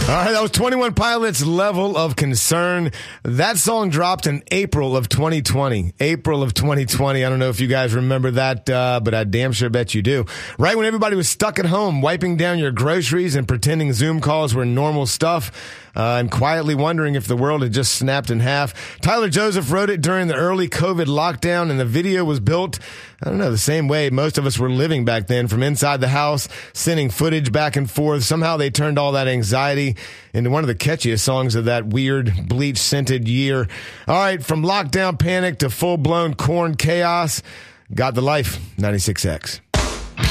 All right, that was 21 Pilots' Level of Concern. That song dropped in April of 2020. April of 2020. I don't know if you guys remember that, but I damn sure bet you do. Right when everybody was stuck at home, wiping down your groceries and pretending Zoom calls were normal stuff, and quietly wondering if the world had just snapped in half. Tyler Joseph wrote it during the early COVID lockdown, and the video was built, I don't know, the same way most of us were living back then, from inside the house, sending footage back and forth. Somehow they turned all that anxiety into one of the catchiest songs of that weird bleach-scented year. All right, from lockdown panic to full-blown corn chaos, Got the Life, 96X.